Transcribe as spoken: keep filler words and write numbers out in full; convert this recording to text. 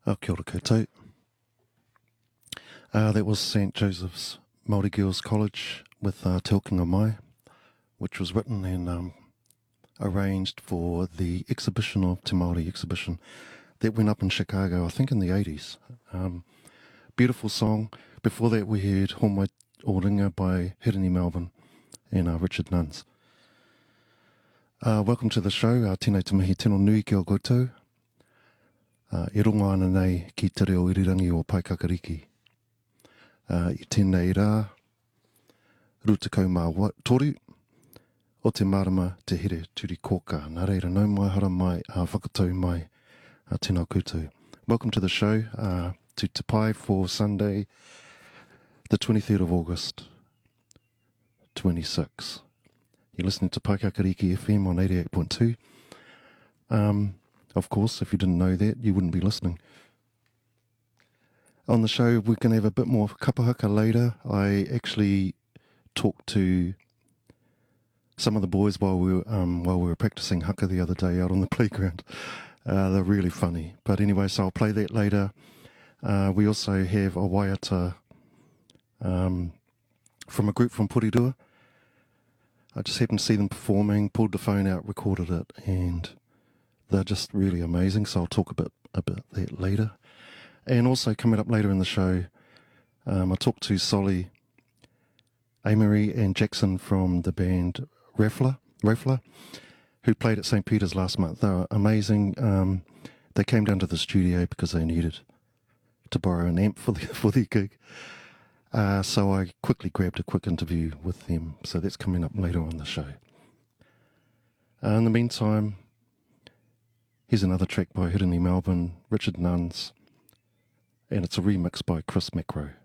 Uh, kia ora koutou. Uh, that was Saint Joseph's Māori Girls College with uh, Te Okinga Mai, which was written and um, arranged for the exhibition of Te Māori exhibition that went up in Chicago, I think in the eighties. Um, beautiful song. Before that we heard Homai o Ringa by Hirini Melbourne and uh, Richard Nuns. Uh, welcome to the show. Uh, tēnei te mihi tino nui ki o koutou. Uh, e rongo ana nei ki te reo irirangi o Paikakariki. Uh, I tēnei rā, rutakau mā wa, toru, o te marama te here turi kōka. Nā reira, nau mai hara mai, uh, whakatau mai, uh, tēnā koutou. Welcome to the show, uh, to Te Pai for Sunday, the twenty-third of August, twenty-six. You're listening to Paikakariki F M on eighty-eight point two. Um, of course, if you didn't know that, you wouldn't be listening. On the show, we're going to have a bit more kapahaka later. I actually talked to some of the boys while we were, um, while we were practicing haka the other day out on the playground. Uh, they're really funny. But anyway, so I'll play that later. Uh, we also have a waiata um, from a group from Porirua. I just happened to see them performing, pulled the phone out, recorded it, and they're just really amazing. So I'll talk a bit about that later. And also coming up later in the show, um, I talked to Solly, Amory and Jackson from the band Raffler, Raffler, who played at Saint Peter's last month. They were amazing. Um, they came down to the studio because they needed to borrow an amp for the, for their gig. Uh, so I quickly grabbed a quick interview with them. So that's coming up later on the show. Uh, in the meantime, here's another track by Hirini Melbourne, Richard Nuns, and it's a remix by Chris Macro.